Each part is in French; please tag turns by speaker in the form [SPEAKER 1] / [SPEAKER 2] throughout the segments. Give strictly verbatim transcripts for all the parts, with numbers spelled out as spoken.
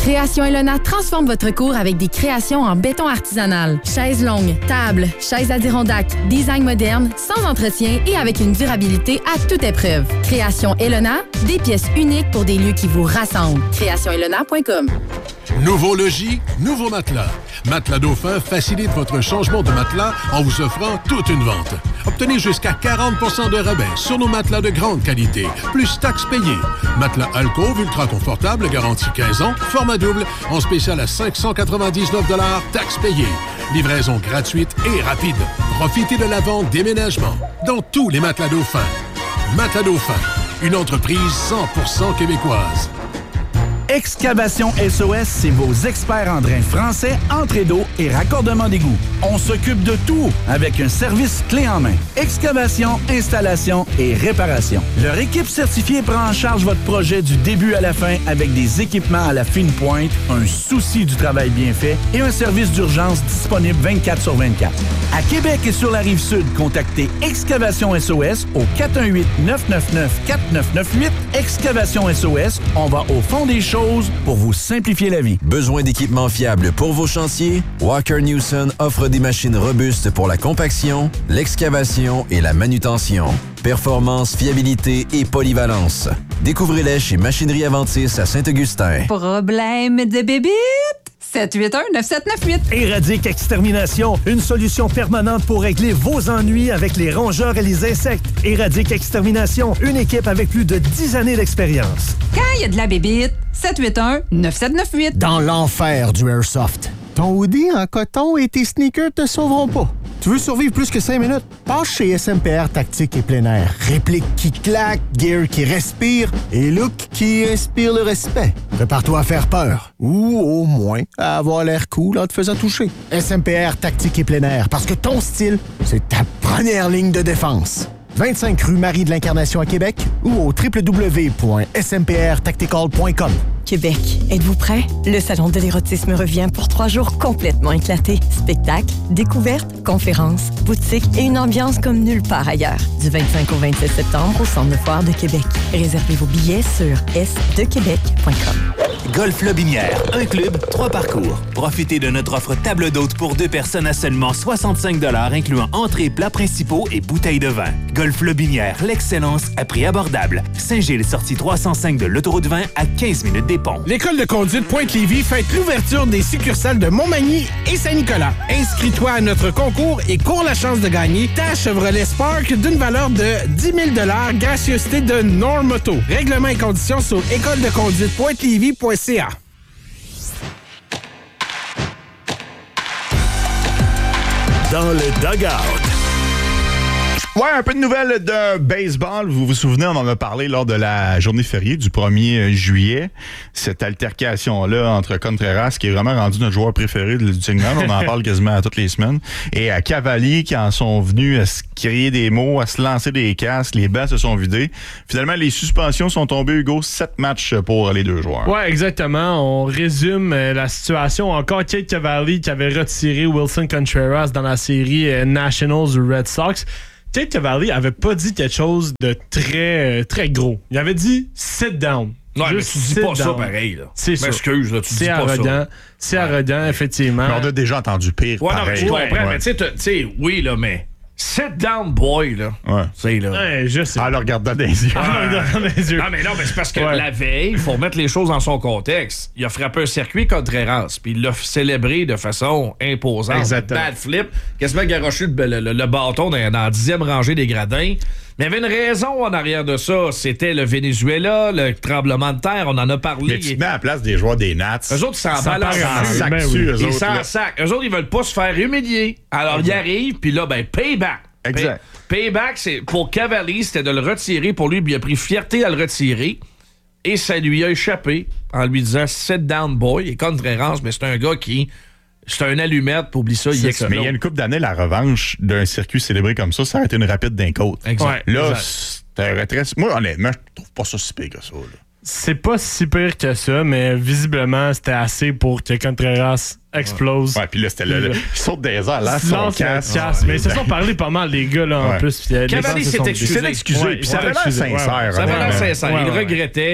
[SPEAKER 1] Création Elona transforme votre cour avec des créations en béton artisanal. Chaises longues, tables, chaises Adirondack, design moderne, sans entretien et avec une durabilité à toute épreuve. Création Elona, des pièces uniques pour des lieux qui vous rassemblent. création elona point com.
[SPEAKER 2] Nouveau logis, nouveau matelas. Matelas Dauphin facilite votre changement de matelas en vous offrant toute une vente. Obtenez jusqu'à quarante pour cent de rabais sur nos matelas de grande qualité, plus taxes payées. Matelas Alcove ultra confortable, garantie quinze ans, format double, en spécial à cinq cent quatre-vingt-dix-neuf dollars, taxes payées. Livraison gratuite et rapide. Profitez de la vente déménagement dans tous les matelas Dauphin. Matelas Dauphin, une entreprise cent pour cent québécoise.
[SPEAKER 3] Excavation S O S, c'est vos experts en drains français, entrée d'eau et raccordement d'égout. On s'occupe de tout avec un service clé en main. Excavation, installation et réparation. Leur équipe certifiée prend en charge votre projet du début à la fin avec des équipements à la fine pointe, un souci du travail bien fait et un service d'urgence disponible vingt-quatre sur vingt-quatre. À Québec et sur la Rive-Sud, contactez Excavation S O S au quatre un huit, neuf neuf neuf, quatre neuf neuf huit. Excavation S O S, on va au fond des choses pour vous simplifier la vie.
[SPEAKER 4] Besoin d'équipements fiables pour vos chantiers? Walker Newson offre des machines robustes pour la compaction, l'excavation et la manutention. Performance, fiabilité et polyvalence. Découvrez-les chez Machinerie Aventis à Saint-Augustin.
[SPEAKER 5] Problème de bébite? sept huit un neuf sept neuf huit.
[SPEAKER 6] Éradique Extermination, une solution permanente pour régler vos ennuis avec les rongeurs et les insectes. Éradique Extermination, une équipe avec plus de dix années d'expérience.
[SPEAKER 5] Quand il y a de la bébite, sept huit un neuf sept neuf huit.
[SPEAKER 7] Dans l'enfer du Airsoft. Ton hoodie en coton et tes sneakers te sauveront pas. Tu veux survivre plus que cinq minutes? Passe chez S M P R Tactique et Plein Air. Réplique qui claque, gear qui respire et look qui inspire le respect. Prépare-toi à faire peur. Ou au moins à avoir l'air cool en te faisant toucher. S M P R Tactique et Plein Air, parce que ton style, c'est ta première ligne de défense. vingt-cinq rue Marie de l'Incarnation à Québec ou au w w w point s m p r tactical point com.
[SPEAKER 8] Québec, êtes-vous prêts? Le Salon de l'érotisme revient pour trois jours complètement éclatés. Spectacles, découvertes, conférences, boutiques et une ambiance comme nulle part ailleurs. Du vingt-cinq au vingt-sept septembre au Centre de foire de Québec. Réservez vos billets sur s de québec point com.
[SPEAKER 9] Golf Lobinière, un club, trois parcours. Profitez de notre offre table d'hôte pour deux personnes à seulement soixante-cinq dollars, incluant entrées, plats principaux et bouteilles de vin. Golf Lobinière, l'excellence à prix abordable. Saint-Gilles, sortie trois cent cinq de l'autoroute vingt à quinze minutes des ponts.
[SPEAKER 10] L'école de conduite Pointe-Lévis fête l'ouverture des succursales de Montmagny et Saint-Nicolas. Inscris-toi à notre concours et cours la chance de gagner ta Chevrolet Spark d'une valeur de dix mille dollars, gracieuseté de Normoto. Règlements et conditions sur école de conduite pointe lévis point c a.
[SPEAKER 6] Dans le dugout.
[SPEAKER 11] Ouais, un peu de nouvelles de baseball. Vous vous souvenez, on en a parlé lors de la journée fériée du premier juillet. Cette altercation-là entre Contreras, qui est vraiment rendu notre joueur préféré du segment. On en parle quasiment à toutes les semaines. Et à Cavalier, qui en sont venus à se crier des mots, à se lancer des casques. Les bancs se sont vidés. Finalement, les suspensions sont tombées, Hugo. Sept matchs pour les deux joueurs.
[SPEAKER 12] Ouais, exactement. On résume la situation. Encore Kate Cavalier qui avait retiré Wilson Contreras dans la série Nationals Red Sox. Kate Cavalier avait pas dit quelque chose de très, très gros. Il avait dit « sit down ».
[SPEAKER 13] Ouais, mais tu dis pas down. Ça pareil, là.
[SPEAKER 12] C'est ça.
[SPEAKER 13] M'excuse, là, tu dis
[SPEAKER 12] arrogant.
[SPEAKER 13] pas ça.
[SPEAKER 12] C'est ouais. arrogant, effectivement.
[SPEAKER 11] Mais on a déjà entendu pire,
[SPEAKER 13] ouais,
[SPEAKER 11] pareil.
[SPEAKER 13] Non, mais je comprends,
[SPEAKER 11] ouais.
[SPEAKER 13] mais tu sais, oui, là, mais... Sit down, boy, là.
[SPEAKER 11] Ouais.
[SPEAKER 13] C'est là.
[SPEAKER 12] Ouais, je sais.
[SPEAKER 11] En le regardant dans les yeux.
[SPEAKER 12] En le regardant dans les yeux.
[SPEAKER 13] Non, mais non, mais c'est parce que
[SPEAKER 12] ouais.
[SPEAKER 13] la veille, il faut remettre les choses dans son contexte. Il a frappé un circuit Contreras, puis il l'a célébré de façon imposante.
[SPEAKER 12] Exactement.
[SPEAKER 13] Bad flip, quasiment garoché le, le, le, le bâton dans, dans la dixième rangée des gradins. Mais il y avait une raison en arrière de ça. C'était le Venezuela, le tremblement de terre, on en a parlé.
[SPEAKER 11] Mais tu te mets à la place des joueurs des Nats.
[SPEAKER 13] Eux autres, ils s'en balancent.
[SPEAKER 11] Ils s'en
[SPEAKER 12] ben
[SPEAKER 11] dessus, eux
[SPEAKER 13] Ils
[SPEAKER 11] autres.
[SPEAKER 13] s'en sac. Eux autres, ils veulent pas se faire humilier. Alors, ils arrivent, puis là, ben, payback.
[SPEAKER 11] Exact.
[SPEAKER 13] Pay- payback, c'est pour Cavalier, c'était de le retirer. Pour lui, il a pris fierté à le retirer. Et ça lui a échappé en lui disant « Sit down, boy ». Et Contreras, mais c'est un gars qui... C'est un allumette, pour oublier ça, il explose.
[SPEAKER 11] Mais il y a une couple d'années, la revanche d'un circuit célébré comme ça, ça a été une rapide d'un côte.
[SPEAKER 13] Exact.
[SPEAKER 11] Là,
[SPEAKER 12] exact.
[SPEAKER 11] c'est un retrait. Moi, honnêtement, je trouve pas ça si pire que ça. Là.
[SPEAKER 12] C'est pas si pire que ça, mais visiblement, c'était assez pour que Contreras explose.
[SPEAKER 11] Ouais, puis là, c'était le, le, il saute des airs, là, son casse.
[SPEAKER 12] casse. Mais ils se sont parlé pas mal, les gars, là, en
[SPEAKER 11] ouais.
[SPEAKER 12] plus.
[SPEAKER 13] Cavalier s'est excusé.
[SPEAKER 11] C'est excusé, puis ça avait l'air sincère.
[SPEAKER 13] Ça avait l'air sincère.
[SPEAKER 12] Ouais,
[SPEAKER 13] il
[SPEAKER 12] ouais.
[SPEAKER 13] regrettait.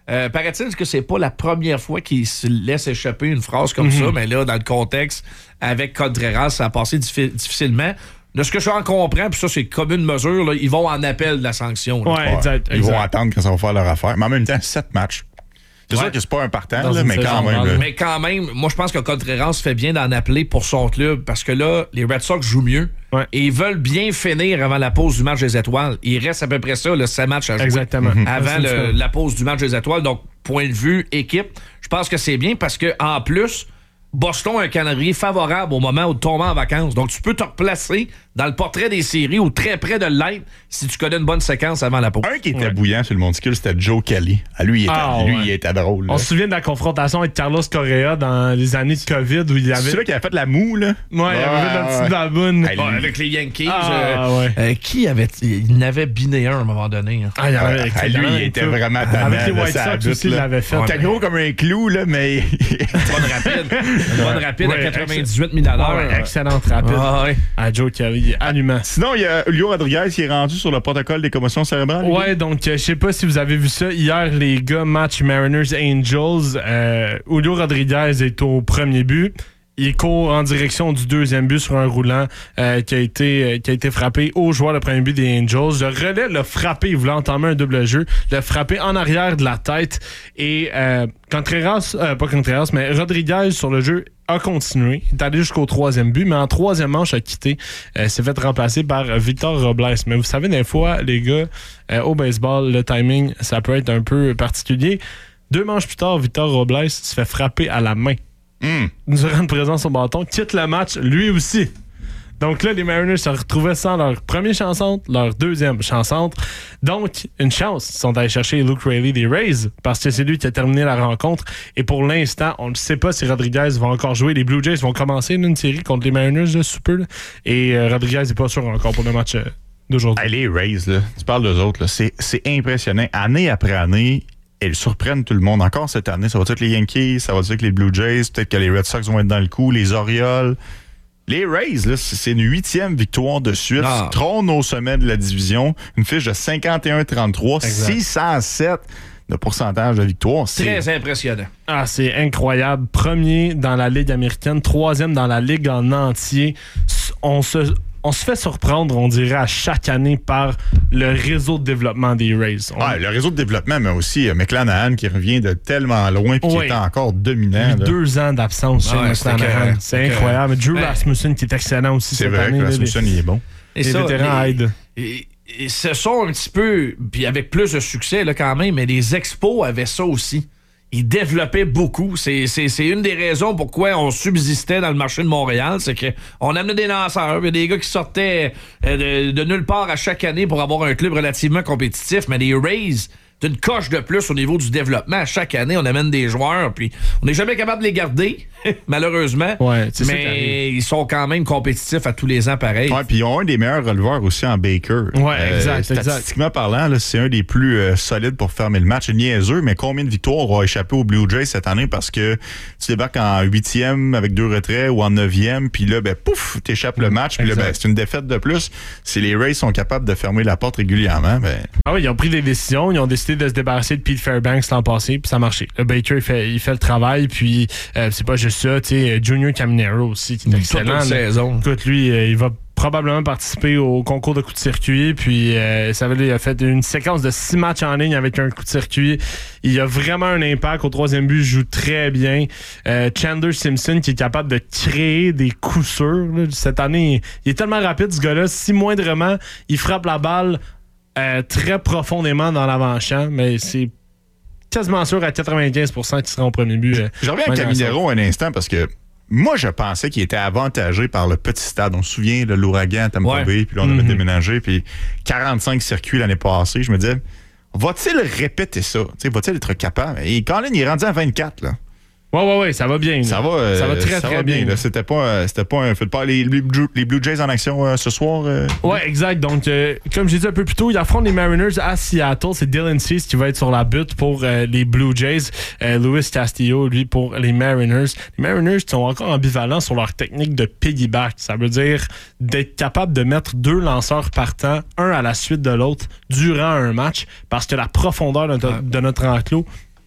[SPEAKER 13] Euh, paraît-il que c'est pas la première fois qu'il se laisse échapper une phrase comme mm-hmm. ça, mais là, dans le contexte, avec Contreras, ça a passé diffi- difficilement. De ce que j'en comprends, puis ça, c'est comme une mesure, là, ils vont en appel de la sanction.
[SPEAKER 12] Là. Ouais, exact,
[SPEAKER 11] Ils
[SPEAKER 12] exact.
[SPEAKER 11] vont attendre quand ça va faire leur affaire. Mais en même temps, sept matchs. C'est ouais. sûr que c'est pas un partant, là, mais quand même. Là.
[SPEAKER 13] Mais quand même, moi, je pense que Contreras fait bien d'en appeler pour son club parce que là, les Red Sox jouent mieux ouais. et ils veulent bien finir avant la pause du match des étoiles. Il reste à peu près ça, le sept matchs à jouer.
[SPEAKER 12] Exactement.
[SPEAKER 13] Avant le, la pause du match des étoiles. Donc, point de vue équipe, je pense que c'est bien parce que en plus, Boston a un calendrier favorable au moment où tu tombes en vacances. Donc, tu peux te replacer dans le portrait des séries ou très près de l'être si tu connais une bonne séquence avant la pause.
[SPEAKER 11] Un qui était ouais. bouillant sur le monticule, c'était Joe Kelly. À lui, il était, ah, lui, ouais. il était drôle. Là.
[SPEAKER 12] On se souvient de la confrontation avec Carlos Correa dans les années de COVID où il avait...
[SPEAKER 11] C'est celui qui avait fait la moue, là?
[SPEAKER 12] Ouais, ouais il avait fait la petite baboune.
[SPEAKER 13] Ouais, ouais, avec les Yankees.
[SPEAKER 12] Ah,
[SPEAKER 13] euh,
[SPEAKER 12] ouais.
[SPEAKER 13] euh, qui avait... Il n'avait biné un à un moment donné. Hein.
[SPEAKER 11] Ah, il avait, avec, ah, lui, il était tout. Vraiment tannant.
[SPEAKER 12] Avec les White Sox aussi, il l'avait fait.
[SPEAKER 11] T'es gros comme un clou, là, mais...
[SPEAKER 13] Bonne rapide. Bonne rapide à quatre-vingt-dix-huit mille à l'heure.
[SPEAKER 12] Excellente rapide.
[SPEAKER 13] Ah, ouais.
[SPEAKER 12] À Joe Kelly, allumant.
[SPEAKER 11] Sinon, il y a Julio Rodriguez qui est rendu sur le protocole des commotions cérébrales.
[SPEAKER 12] Ouais, donc euh, je sais pas si vous avez vu ça. Hier, les gars, match Mariners-Angels. Euh, Julio Rodriguez est au premier but. Il court en direction du deuxième but sur un roulant euh, qui, a été, euh, qui a été frappé au joueur le premier but des Angels. Le relais l'a frappé, il voulait entamer un double jeu, l'a frappé en arrière de la tête. Et euh, Contreras, euh, pas Contreras, mais Rodriguez sur le jeu a continué. Il est allé jusqu'au troisième but, mais en troisième manche a quitté. Euh, s'est fait remplacer par Victor Robles. Mais vous savez, des fois, les gars, euh, au baseball, le timing, ça peut être un peu particulier. Deux manches plus tard, Victor Robles se fait frapper à la main. Mm. Durant une présence au bâton, quitte le match lui aussi. Donc là, les Mariners se retrouvaient sans leur premier chanson, leur deuxième chanson. Donc, une chance, ils sont allés chercher Luke Raley des Rays parce que c'est lui qui a terminé la rencontre. Et pour l'instant, on ne sait pas si Rodriguez va encore jouer. Les Blue Jays vont commencer une série contre les Mariners là, sous peu. Là. Et euh, Rodriguez n'est pas sûr encore pour le match euh, d'aujourd'hui.
[SPEAKER 11] Hey, les Rays, là, tu parles d'eux autres, là, c'est, c'est impressionnant. Année après année, ils surprennent tout le monde. Encore cette année, ça va être les Yankees, ça va être les Blue Jays, peut-être que les Red Sox vont être dans le coup, les Orioles. Les Rays, là, c'est une huitième victoire de suite. Ah. Trône au sommet de la division. Une fiche de cinquante et un trente-trois, six cent sept de pourcentage de victoire.
[SPEAKER 13] C'est très impressionnant.
[SPEAKER 12] Ah, c'est incroyable. Premier dans la Ligue américaine, troisième dans la Ligue en entier. On se... On se fait surprendre, on dirait, à chaque année par le réseau de développement des Rays. On...
[SPEAKER 11] Ouais, le réseau de développement, mais aussi euh, McClanahan qui revient de tellement loin et qui
[SPEAKER 12] oui.
[SPEAKER 11] est encore dominant.
[SPEAKER 12] Deux ans d'absence chez ah ouais, McClanahan. C'est, c'est incroyable. Drew ouais. Rasmussen qui est excellent aussi
[SPEAKER 11] c'est
[SPEAKER 12] cette
[SPEAKER 11] vrai
[SPEAKER 12] année.
[SPEAKER 11] Que Rasmussen,
[SPEAKER 12] les,
[SPEAKER 11] il est bon.
[SPEAKER 13] Et
[SPEAKER 12] les
[SPEAKER 13] ça,
[SPEAKER 12] vétérans
[SPEAKER 13] les,
[SPEAKER 12] aident.
[SPEAKER 13] Et, et ce sont un petit peu, puis avec plus de succès là, quand même, mais les expos avaient ça aussi. Ils développaient beaucoup. C'est, c'est, c'est une des raisons pourquoi on subsistait dans le marché de Montréal. C'est qu'on amenait des lanceurs. Il y a des gars qui sortaient de, de nulle part à chaque année pour avoir un club relativement compétitif. Mais les Rays, d'une coche de plus au niveau du développement. À chaque année, on amène des joueurs, puis on n'est jamais capable de les garder, malheureusement.
[SPEAKER 12] Ouais, c'est
[SPEAKER 13] mais ils sont quand même compétitifs à tous les ans, pareil.
[SPEAKER 11] Ouais, puis ils ont un des meilleurs releveurs aussi en Baker.
[SPEAKER 12] Ouais, euh, exact.
[SPEAKER 11] Statistiquement
[SPEAKER 12] exact.
[SPEAKER 11] parlant, là, c'est un des plus euh, solides pour fermer le match. C'est niaiseux, mais combien de victoires aura échappé aux Blue Jays cette année parce que tu débarques en huitième avec deux retraits ou en neuvième, puis là, ben pouf, t'échappes le match, puis là, ben, c'est une défaite de plus. Si les Rays sont capables de fermer la porte régulièrement, ben.
[SPEAKER 12] Ah oui, ils ont pris des décisions, ils ont décidé de se débarrasser de Pete Fairbanks l'an passé, puis ça a marché. Le Baker, il fait, il fait le travail, puis euh, c'est pas juste ça, tu sais, Junior Caminero aussi, qui est excellent.
[SPEAKER 13] Toute saison.
[SPEAKER 12] Écoute, lui, euh, il va probablement participer au concours de coup de circuit, puis euh, ça veut dire, il a fait une séquence de six matchs en ligne avec un coup de circuit. Il a vraiment un impact. Au troisième but, il joue très bien. Euh, Chandler Simpson, qui est capable de créer des coups sûrs. Là. Cette année, il est tellement rapide, ce gars-là. Si moindrement, il frappe la balle euh, très profondément dans l'avant-champ, mais c'est quasiment sûr à quatre-vingt-quinze pour cent qu'il sera au premier but. Euh,
[SPEAKER 11] Je reviens à Caminero un instant parce que moi, je pensais qu'il était avantagé par le petit stade. On se souvient de l'ouragan à Tampa Bay, puis là, on avait mm-hmm. déménagé, puis quarante-cinq circuits l'année passée. Je me disais, va-t-il répéter ça? T'sais, va-t-il être capable? Et Colin, il est rendu à vingt-quatre, là.
[SPEAKER 12] Ouais, ouais, ouais, ça va bien.
[SPEAKER 11] Ça va, euh,
[SPEAKER 12] ça va très, ça très va bien. bien
[SPEAKER 11] là. C'était pas, euh, c'était pas un feu de paille. Les, les, les Blue Jays en action euh, ce soir. Euh...
[SPEAKER 12] Ouais, exact. Donc, euh, comme j'ai dit un peu plus tôt, ils affrontent les Mariners à Seattle. C'est Dylan Cease qui va être sur la butte pour euh, les Blue Jays. Euh, Luis Castillo, lui, pour les Mariners. Les Mariners sont encore ambivalents sur leur technique de piggyback. Ça veut dire d'être capable de mettre deux lanceurs partants, un à la suite de l'autre, durant un match, parce que la profondeur de, de notre enclos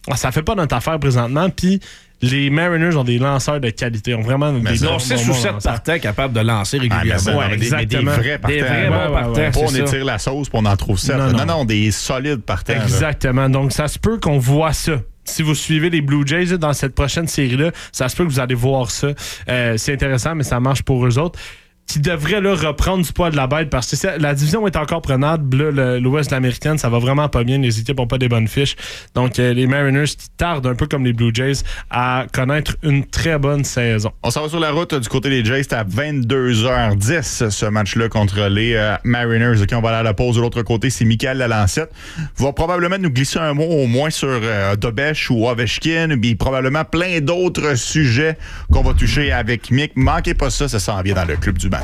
[SPEAKER 12] ça fait pas notre affaire présentement. Puis les Mariners ont des lanceurs de qualité. Ont vraiment
[SPEAKER 13] mais
[SPEAKER 12] des
[SPEAKER 13] ils ont six ou sept partants capables de lancer régulièrement.
[SPEAKER 11] Ah, ouais, exactement. Des, des vrais partants. Des vrais bons partants. Ouais, ouais, pas on étire la sauce pour on en trouve sept. Non, non, non, non des solides partants.
[SPEAKER 12] Exactement. Là. Donc, ça se peut qu'on voit ça. Si vous suivez les Blue Jays là, dans cette prochaine série-là, ça se peut que vous allez voir ça. Euh, c'est intéressant, mais ça marche pour eux autres. Qui devrait là, reprendre du poids de la bête parce que c'est, la division est encore prenable. Là, le, l'Ouest de l'Américaine, ça va vraiment pas bien. Les équipes n'ont pas des bonnes fiches. Donc, euh, les Mariners qui tardent un peu comme les Blue Jays à connaître une très bonne saison.
[SPEAKER 11] On s'en va sur la route du côté des Jays. C'est à vingt-deux heures dix ce match-là contre les euh, Mariners. Okay, on va aller à la pause de l'autre côté. C'est Michael Lalancette. Il va probablement nous glisser un mot au moins sur euh, Dobesh ou Ovechkin. Puis probablement plein d'autres sujets qu'on va toucher avec Mick. Manquez pas ça, ça s'en vient dans le club du matin.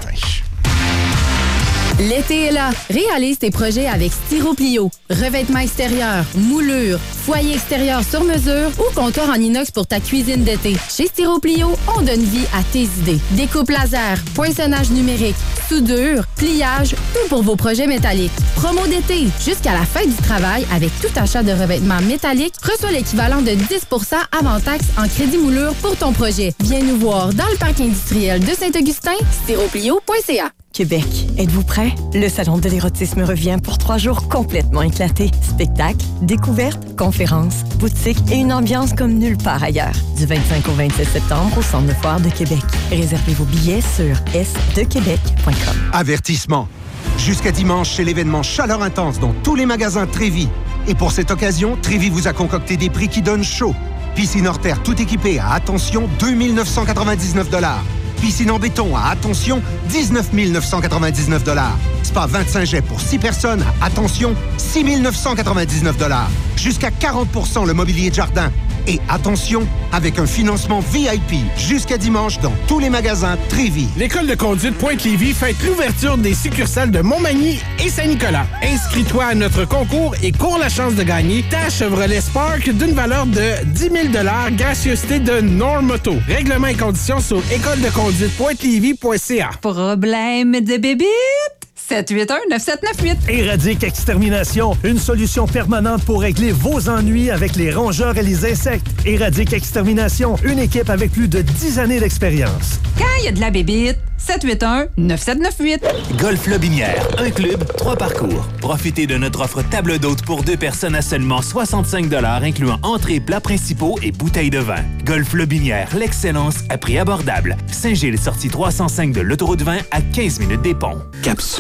[SPEAKER 1] L'été est là. Réalise tes projets avec Styroplio. Revêtement extérieur, moulure, foyer extérieur sur mesure ou comptoir en inox pour ta cuisine d'été. Chez Styroplio, on donne vie à tes idées. Découpe laser, poinçonnage numérique, soudure, pliage, tout pour vos projets métalliques. Promo d'été. Jusqu'à la fin du travail, avec tout achat de revêtements métalliques, reçois l'équivalent de dix pour cent avant taxe en crédit moulure pour ton projet. Viens nous voir dans le parc industriel de Saint-Augustin, styroplio point c a.
[SPEAKER 8] Québec, êtes-vous prêts? Le Salon de l'érotisme revient pour trois jours complètement éclatés. Spectacles, découvertes, conférences, boutiques et une ambiance comme nulle part ailleurs. Du vingt-cinq au vingt-sept septembre au Centre de foire de Québec. Réservez vos billets sur s de québec point com.
[SPEAKER 14] Avertissement. Jusqu'à dimanche, c'est l'événement Chaleur Intense dans tous les magasins Trévi. Et pour cette occasion, Trévi vous a concocté des prix qui donnent chaud. Piscine hors terre tout équipée à, attention, deux mille neuf cent quatre-vingt-dix-neuf dollars. Piscine en béton à, attention, dix-neuf mille neuf cent quatre-vingt-dix-neuf dollars. Spa vingt-cinq jets pour six personnes à, attention, six mille neuf cent quatre-vingt-dix-neuf dollars. Jusqu'à quarante pour cent le mobilier de jardin. Et attention, avec un financement V I P jusqu'à dimanche dans tous les magasins Trévi.
[SPEAKER 10] L'École de conduite Pointe-Lévis fête l'ouverture des succursales de Montmagny et Saint-Nicolas. Inscris-toi à notre concours et cours la chance de gagner ta Chevrolet Spark d'une valeur de dix mille dollars gracieuseté de Normoto. Règlements et conditions sur école de conduite pointe lévis point c a.
[SPEAKER 5] Problème de bébite? sept huit un neuf sept neuf huit.
[SPEAKER 6] Éradique Extermination, une solution permanente pour régler vos ennuis avec les rongeurs et les insectes. Éradique Extermination, une équipe avec plus de dix années d'expérience.
[SPEAKER 5] Quand il y a de la bébite, sept huit un neuf sept neuf huit.
[SPEAKER 9] Golf Lobinière, un club, trois parcours. Profitez de notre offre table d'hôte pour deux personnes à seulement soixante-cinq dollars, incluant entrées, plats principaux et bouteilles de vin. Golf Lobinière, l'excellence à prix abordable. Saint-Gilles, sortie trois cent cinq de l'autoroute vingt à quinze minutes des ponts. Capsule.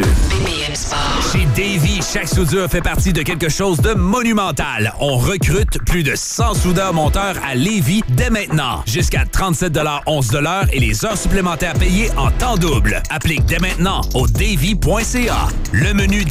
[SPEAKER 15] Chez Davy, chaque soudure fait partie de quelque chose de monumental. On recrute plus de cent soudeurs-monteurs à Lévis dès maintenant. Jusqu'à trente-sept dollars onze de l'heure et les heures supplémentaires payées en temps double. Applique dès maintenant au davy point c a. Le menu